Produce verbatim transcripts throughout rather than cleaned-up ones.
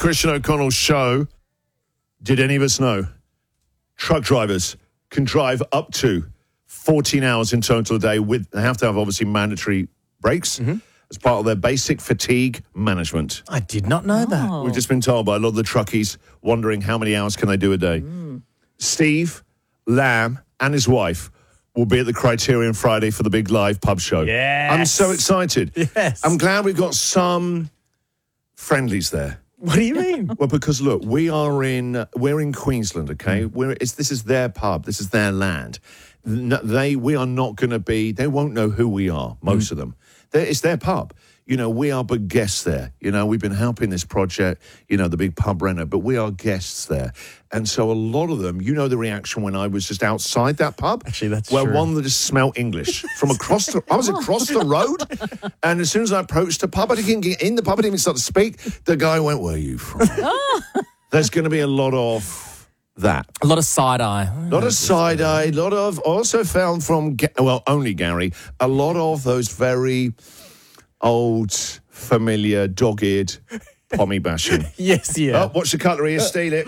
Christian O'Connell show. Did any of us know truck drivers can drive up to fourteen hours in total a day with, they have to have obviously mandatory breaks mm-hmm. as part of their basic fatigue management. I did not know oh. that. We've just been told by a lot of the truckies wondering how many hours can they do a day. Mm. Steve Lamb and his wife will be at the Criterion Friday for the big live pub show. Yes. I'm so excited. Yes. I'm glad we've got some friendlies there. What do you mean? Well, because look, we are in we're in Queensland, okay? Mm. We're it's, this is their pub, this is their land. No, they we are not going to be. They won't know who we are. Most mm. of them. They're, it's their pub. You know, we are but guests there. You know, we've been helping this project. You know, the big pub renter, but we are guests there. And so a lot of them, you know, the reaction when I was just outside that pub. Actually, that's where true. one that just smelled English from across the. I was across the road, and as soon as I approached the pub, I didn't get in the pub. I didn't even start to speak. The guy went, "Where are you from?" There's going to be a lot of that. A lot of side-eye. A lot of side-eye, a lot of, also found from, well, only Gary, a lot of those very old, familiar, dogged pommy bashing. Yes, yeah. Oh, watch the cutlery, steal it.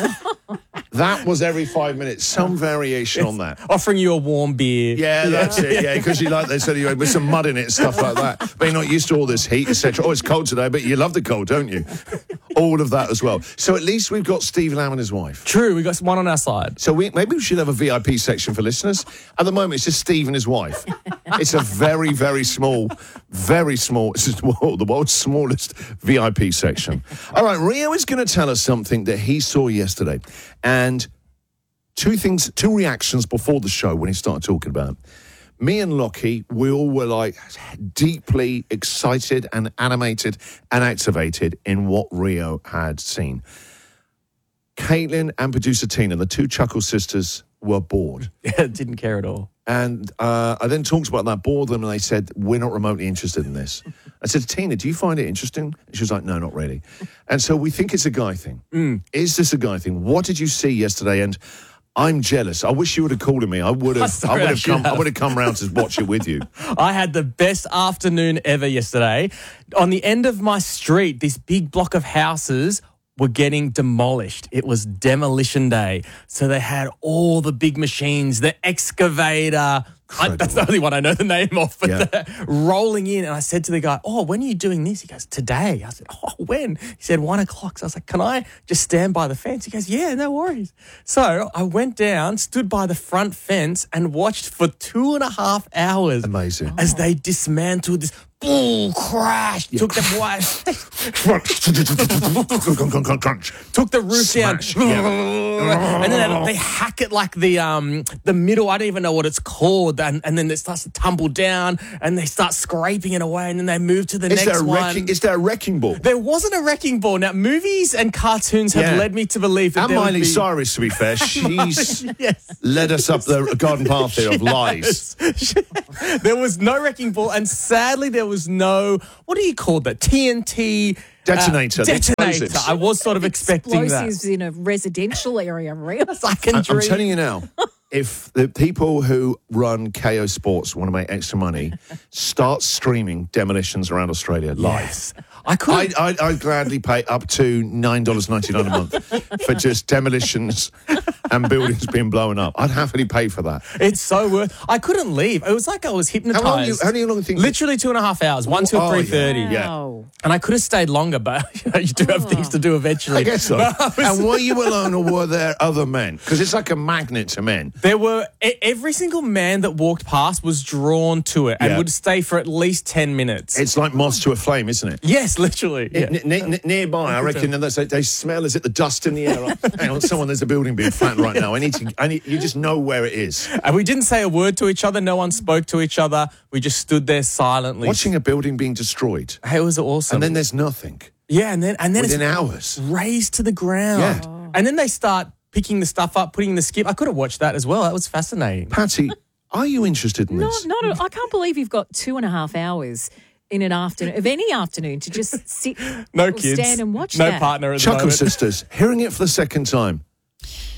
That was every five minutes, some variation it's on that. Offering you a warm beer. Yeah, that's it, yeah, because you like, they said you with some mud in it and stuff like that. But you're not used to all this heat, et cetera. Oh, it's cold today, but you love the cold, don't you? All of that as well. So at least we've got Steve Lamb and his wife. True, we've got one on our side. So we, maybe we should have a V I P section for listeners. At the moment, it's just Steve and his wife. It's a very, very small, very small, it's just, well, the world's smallest V I P section. All right, Rio is going to tell us something that he saw yesterday. And two things, two reactions before the show when he started talking about it. Me and Lockie, we all were like deeply excited and animated and activated in what Rio had seen. Caitlin and producer Tina, the two Chuckle sisters, were bored. Yeah, didn't care at all. And uh, I then talked about that, bored them, and they said, we're not remotely interested in this. I said, Tina, do you find it interesting? And she was like, no, not really. And so we think it's a guy thing. Mm. Is this a guy thing? What did you see yesterday? And I'm jealous. I wish you would have called me. I would have. I would have come. Have. I would have come round to watch it with you. I had the best afternoon ever yesterday. On the end of my street, this big block of houses were getting demolished. It was demolition day. So they had all the big machines, the excavator. I, that's the only one I know the name of, but Yeah. the, rolling in. And I said to the guy, oh, when are you doing this? He goes, today. I said, oh, when? He said, one o'clock. So I was like, can I just stand by the fence? He goes, yeah, no worries. So I went down, stood by the front fence and watched for two and a half hours. Amazing. As they dismantled this. Boom, crash. Yeah. Took the Took the roof Smash. down. Yeah. And then they, they hack it like the um the middle. I don't even know what it's called. And, and then it starts to tumble down and they start scraping it away. And then they move to the Is next there a one. wrecking, is there a wrecking ball? There wasn't a wrecking ball. Now, movies and cartoons have Yeah. led me to believe that And there Miley would be... Cyrus, to be fair, she's Yes. led us up the garden path here of lies. There was no wrecking ball, and sadly, there was no, what do you call that? T N T Detonator. Uh, the detonator. explosives. I was sort of expecting Explosives that. in a residential area, really. I can I'm dream. telling you now, if the people who run K O Sports want to make extra money, start streaming demolitions around Australia live. Yes. I could. I'd, I'd, I'd gladly pay up to nine dollars ninety-nine a month for just demolitions and buildings being blown up. I'd happily pay for that. It's so worth. I couldn't leave. It was like I was hypnotized. How long? You, how long think? Literally two and a half hours, one till Oh, three thirty. yeah. Wow. And I could have stayed longer, but you, know, you do have things to do eventually. I guess so. But I was- And were you alone or were there other men? Because it's like a magnet to men. There were e- every single man that walked past was drawn to it and Yeah. would stay for at least ten minutes. It's like moss to a flame, isn't it? yes, literally. Yeah. N- n- n- nearby, I reckon, and they, they smell, is it the dust in the air? Like, hang on, someone, there's a building being flattened right now. I need to, I need, you just know where it is. And we didn't say a word to each other. No one spoke to each other. We just stood there silently. Watching a building being destroyed, It was awesome. and then there's nothing yeah, and then and then within it's hours. razed to the ground. Yeah. And then they start picking the stuff up, putting the skip. I could have watched that as well. That was fascinating. Patty, are you interested in Not, this? not a, I can't believe you've got two and a half hours in an afternoon, of any afternoon, to just sit No or kids. stand and watch no that. partner at the Chuckle moment. Sisters, hearing it for the second time.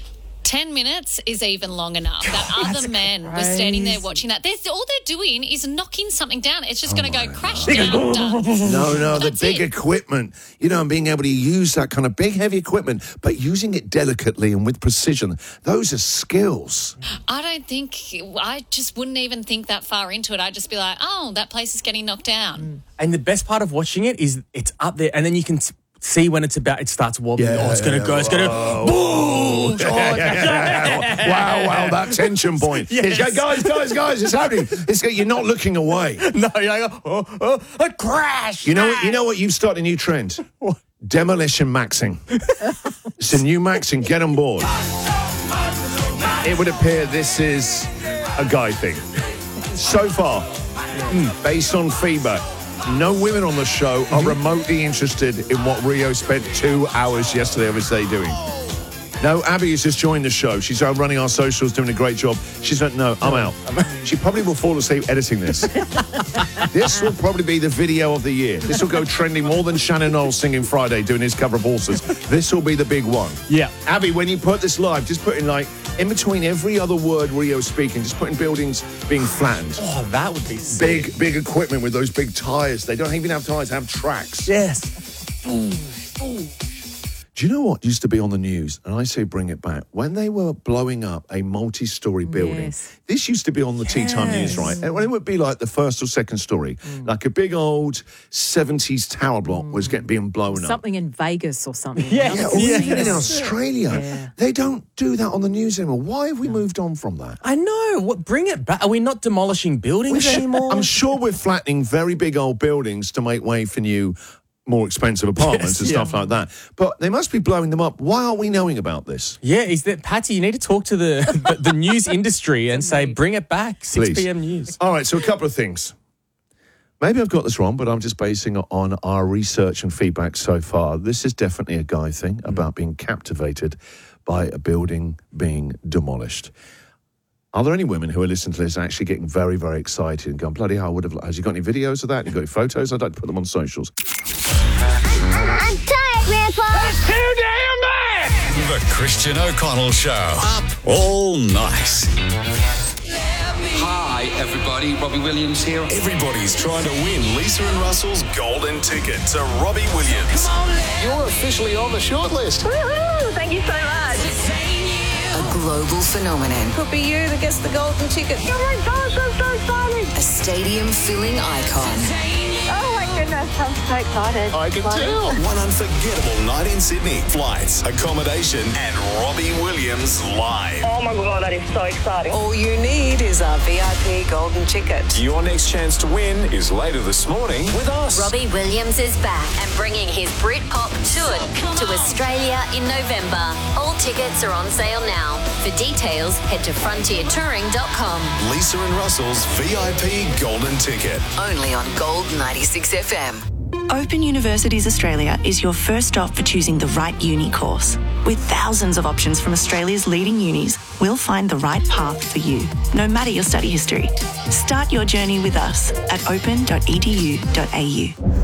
Ten minutes is even long enough. That other men were standing there watching that. They're, all they're doing is knocking something down. It's just going to go crash down. Done. No, no, the That's big it. equipment, you know, and being able to use that kind of big, heavy equipment, but using it delicately and with precision. Those are skills. I don't think, I just wouldn't even think that far into it. I'd just be like, oh, that place is getting knocked down. And the best part of watching it is it's up there, and then you can t- see when it's about, it starts wobbling. Yeah, oh, it's going to yeah, go, it's going to, boom! Yeah, yeah, yeah, yeah. Wow, wow, that tension point. Yes. It's, guys, guys, guys, it's happening. It's, you're not looking away. No, you're like, oh, oh, oh, crash! You know what? You know what? You've started a new trend. Demolition maxing. It's a new maxing. Get on board. It would appear this is a guy thing. So far, mm, based on feedback, no women on the show are remotely interested in what Rio spent two hours yesterday of his day doing. No, Abby has just joined the show. She's uh, running our socials, doing a great job. She's like, no, I'm out. She probably will fall asleep editing this. This will probably be the video of the year. This will go trending more than Shannon Knowles singing Friday doing his cover of Horses. This will be the big one. Yeah. Abby, when you put this live, just put in like, in between every other word Rio's speaking, just put in buildings being flattened. Oh, that would be sick. Big, big equipment with those big tyres. They don't even have tyres, they have tracks. Yes. Do you know what used to be on the news? And I say bring it back. When they were blowing up a multi-storey building, Yes. this used to be on the tea time news, right? And it would be like the first or second story. Like a big old seventies tower block was getting being blown up. Something in Vegas or something. Yeah. Yeah, or Yeah. even in Australia. Yeah. They don't do that on the news anymore. Why have we moved on from that? I know. What? Bring it back. Are we not demolishing buildings We're sh- anymore? I'm sure we're flattening very big old buildings to make way for new, more expensive apartments Yes, and yeah. stuff like that. But they must be blowing them up. Why aren't we knowing about this? Yeah, is that Patty? You need to talk to the the, the news industry and say, bring it back. six Please. p.m. news. All right, so a couple of things. Maybe I've got this wrong, but I'm just basing it on our research and feedback so far. This is definitely a guy thing about being captivated by a building being demolished. Are there any women who are listening to this actually getting very, very excited and going, bloody hell, I would have, has you got any videos of that? You got any photos? I'd like to put them on socials. I'm tired, Grandpa. Too damn bad! The Christian O'Connell Show. Up all night. Hi, everybody. Robbie Williams here. Everybody's trying to win Lisa and Russell's golden ticket to Robbie Williams. You're officially on the shortlist. Woohoo! Thank you so much. A global phenomenon. Could be you that gets the golden ticket. Oh my gosh, I'm so excited. A stadium-filling icon. Oh my goodness, I'm so excited. I can tell. One unforgettable night in Sydney. Flights, accommodation, and Robbie Williams live. Oh my god, that is so exciting. All you need is a V I P golden ticket. Your next chance to win is later this morning with us. Robbie Williams is back and bringing his Britpop tour to Australia in November. All tickets are on sale now. For details, head to frontier touring dot com. Lisa and Russell's V I P golden ticket. Only on Gold ninety-six F M. Open Universities Australia is your first stop for choosing the right uni course. With thousands of options from Australia's leading unis, we'll find the right path for you, no matter your study history. Start your journey with us at open dot e d u dot a u.